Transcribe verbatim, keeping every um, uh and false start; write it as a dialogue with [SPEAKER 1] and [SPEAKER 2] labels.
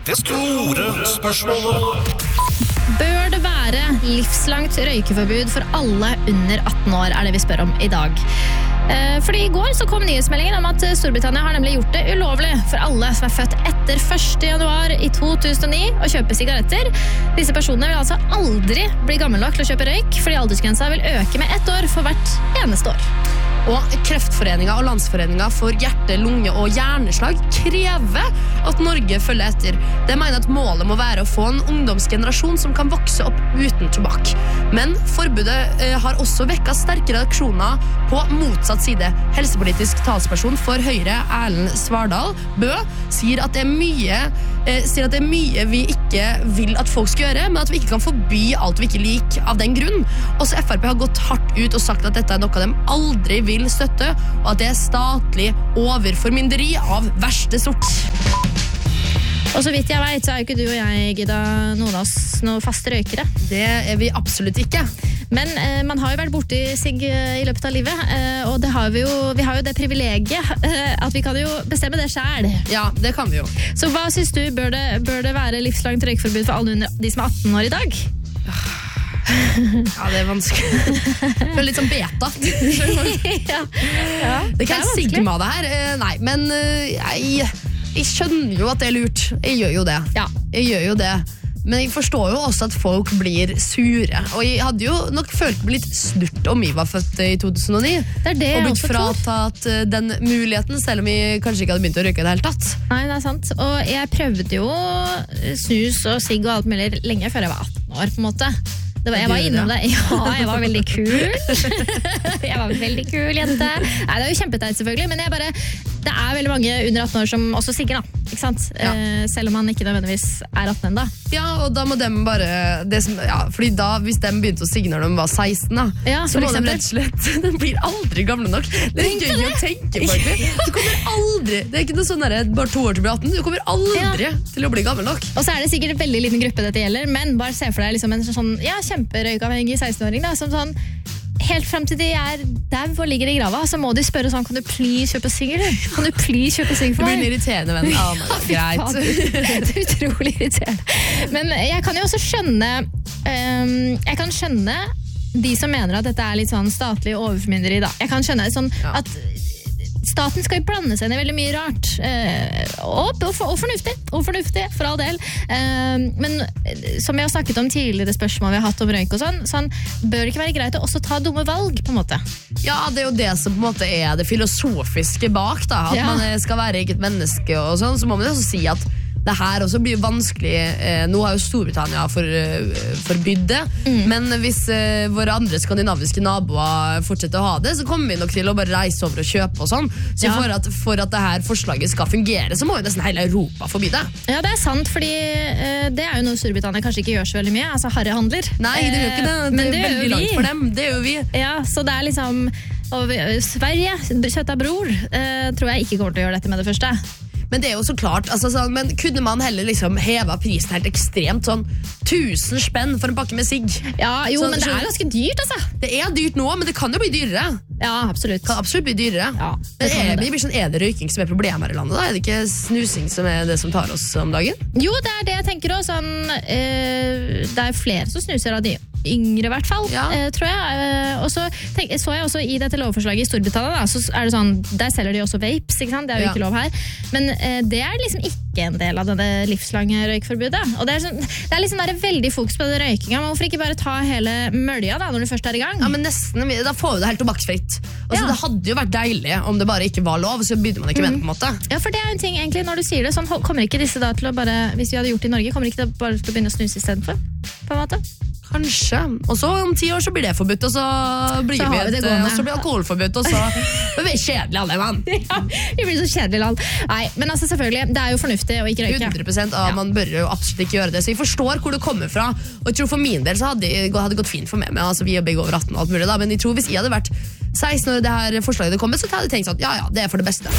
[SPEAKER 1] Det store spørsmålet.
[SPEAKER 2] Bør det være livslangt røykeforbud for alle under atten år, er det vi spør om i dag. Fordi i går så kom nyhetsmeldingen om at Storbritannia har nemlig gjort det ulovlig for alle som er født etter første januar i to tusen og ni å kjøpe sigaretter. Disse personene vil altså aldri bli gammel nok til å kjøpe røyk, fordi aldersgrensa vil øke med ett år for hvert eneste år.
[SPEAKER 3] Og Kreftforeningen og Landsforeningen for hjerte-, lunge- og hjerneslag krever at Norge følger etter. De mener at målet må være å få en ungdomsgenerasjon som kan vokse opp uten tobakk. Men forbudet eh, har også vekket sterke reaksjoner på motsatt side. Helsepolitisk talsperson for Høyre, Erlend Svardal Bø, sier at det er mye, eh, sier at det er mye vi ikke vil at folk skal gjøre, men at vi ikke kan forby alt vi ikke liker av den grunn. Også F R P har gått hardt ut og sagt at dette er noe de aldri vil støtte, og at det er statlig overformynderi av verste sort.
[SPEAKER 2] Og så vidt jeg vet, så er jo ikke du og jeg, Gida, noen av oss noen faste røykere.
[SPEAKER 3] Det er vi absolutt ikke.
[SPEAKER 2] Men eh, man har jo vært borte i sig i løpet av livet, eh, og det har vi, jo, vi har jo det privilegiet eh, at vi kan jo bestemme det selv.
[SPEAKER 3] Ja, det kan vi jo.
[SPEAKER 2] Så hva synes du, bør det, bør det være livslangt røykforbud for alle under de som er atten år i dag?
[SPEAKER 3] Ja, det er vanskelig. Det er litt sånn beta.
[SPEAKER 2] ja. Ja,
[SPEAKER 3] det kan jeg sigma det her. Nei, men jeg, jeg skjønner jo at det er lurt. Jeg gjør jo det.
[SPEAKER 2] Ja.
[SPEAKER 3] Jeg gjør jo det. Men jeg forstår jo også at folk blir sure. Og jeg hadde jo nok følt meg litt snurt om jeg var født i to tusen og ni.
[SPEAKER 2] Det er det
[SPEAKER 3] og
[SPEAKER 2] jeg
[SPEAKER 3] blitt
[SPEAKER 2] også tror.
[SPEAKER 3] fratatt den muligheten, selv om jeg kanskje ikke hadde begynt å røyke i det hele tatt.
[SPEAKER 2] Nei, det er sant. Og jeg prøvde jo snus og sigg og alt mulig lenge før jeg var atten år, på en måte. Det var, jeg var innom det. Ja, jeg var veldig kul. Jeg var veldig kul jente. Nei, det er jo kjempeteit selvfølgelig, men jeg bare, det er veldig mange under atten år som også sigger da, ikke sant? Ja. Eh, selv om man ikke nødvendigvis er atten enda.
[SPEAKER 3] Ja, og da må de bare, det som, ja, fordi da, hvis de begynte å sigge når de var seksten da,
[SPEAKER 2] ja,
[SPEAKER 3] så må
[SPEAKER 2] eksempel.
[SPEAKER 3] de rett og slett, de blir aldri gamle nok. Det er gøy å tenke på det. Du kommer aldri, det er ikke noe sånn der, bare to år til å bli atten, du kommer aldri ja. til å bli gammel nok.
[SPEAKER 2] Og så er det sikkert en veldig liten gruppe dette gjelder, men bare se for deg liksom en sånn, ja, kjemperøykavhengig seksten-åring da, som sånn, helt frem til de er der og ligger i grava, så må de spørre sånn, kan du please kjøpe sigg, eller? Kan du please kjøpe sigg for meg?
[SPEAKER 3] Det blir en irriterende venn. Ja, men det er greit.
[SPEAKER 2] Det er utrolig irriterende. Men jeg kan jo også skjønne, um, jeg kan skjønne de som mener at dette er litt sånn statlig overformynderi da. Jeg kan skjønne sånn
[SPEAKER 3] ja.
[SPEAKER 2] at staten skal jo blande seg inn i veldig mye rart. Eh, og, og, og fornuftig, og fornuftig, for all del. Eh, men som vi har snakket om tidligere spørsmål vi har hatt om røyk og sånn, sånn, bør det ikke være greit å også ta dumme valg, på en måte?
[SPEAKER 3] Ja, det er jo det som på en måte er det filosofiske bak, da. At ja. man skal være eget menneske og sånn, så må man jo også si at det her også blir vanskelig. Eh, nå har jo Storbritannia for, uh, forbydd det, mm. men hvis uh, våre andre skandinaviske naboer fortsetter å ha det, så kommer vi nok til å bare reise over og kjøpe og sånn. Så ja. for, at, for at det her forslaget skal fungere, så må jo nesten hele Europa forby det.
[SPEAKER 2] Ja, det er sant, fordi uh, det er jo noe Storbritannia kanskje ikke gjør så veldig mye, altså harryhandler.
[SPEAKER 3] Nei, det gjør ikke det. Det
[SPEAKER 2] men
[SPEAKER 3] er
[SPEAKER 2] det
[SPEAKER 3] veldig langt for dem. Det gjør vi.
[SPEAKER 2] Ja, så det er liksom og Sverige, søta bror, uh, tror jeg ikke kommer til å gjøre dette med det første.
[SPEAKER 3] Men det er jo så klart, altså, sånn, men kunne man heller liksom heva prisen helt ekstremt, sånn tusen spenn for en pakke med sigg?
[SPEAKER 2] Ja, jo,
[SPEAKER 3] så,
[SPEAKER 2] men det er ganske dyrt, altså.
[SPEAKER 3] Det er dyrt nå, men det kan jo bli dyrere.
[SPEAKER 2] Ja, absolutt.
[SPEAKER 3] Kan absolutt bli dyrere.
[SPEAKER 2] Ja,
[SPEAKER 3] men er det, sånn, er det røyking som er problemet her i landet da? Er det ikke snusing som er det som tar oss om dagen?
[SPEAKER 2] Jo, det er det jeg tenker også. Sånn, øh, det er flere som snuser av de yngre i hvert fall,
[SPEAKER 3] ja.
[SPEAKER 2] eh, tror jeg. Eh, og så tenk, så jeg også i dette lovforslaget i Storbritannia, da, så er det sånn, der selger de også vapes, ikke sant? Det er jo ja. ikke lov her. Men eh, det er liksom ikke en del av denne livslange røykforbudet. Og det er, sånn, det er liksom der veldig fokus på det røykinga. Men hvorfor ikke bare ta hele mølja da, når du først er i gang?
[SPEAKER 3] Ja, men nesten, da får vi det helt tobakksfritt. Altså,
[SPEAKER 2] ja.
[SPEAKER 3] Det hadde jo vært deilig om det bare ikke var lov, så begynner man ikke mm. med det på en måte.
[SPEAKER 2] Ja, for det er jo en ting egentlig, når du sier det, sånn, kommer ikke disse da til å bare, hvis vi hadde gjort det i Norge, kommer ikke det bare til å begynne å snuse i stedet for, på en måte?
[SPEAKER 3] Kanskje. Og så om ti år så blir det forbudt, og så blir
[SPEAKER 2] så
[SPEAKER 3] vi et,
[SPEAKER 2] vi
[SPEAKER 3] og så blir alkohol forbudt, og så blir vi kjedelige alle, mann.
[SPEAKER 2] Ja, vi blir så kjedelige land. Nei, men altså selvfølgelig, det er jo fornuftig å ikke røyke.
[SPEAKER 3] hundre prosent av ja. Man bør jo absolutt ikke gjøre det, så jeg forstår hvor det kommer fra, og jeg tror for min del så hadde det gått fint for meg, med, altså vi er begge over atten og alt mulig da, men jeg tror hvis jeg hadde vært seksten år det her forslaget det kommer, så hadde jeg tenkt sånn, ja ja, det er for det beste.